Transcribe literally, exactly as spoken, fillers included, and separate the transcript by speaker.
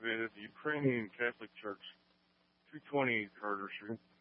Speaker 1: been at the Ukrainian Catholic Church, two twenty Carter Street.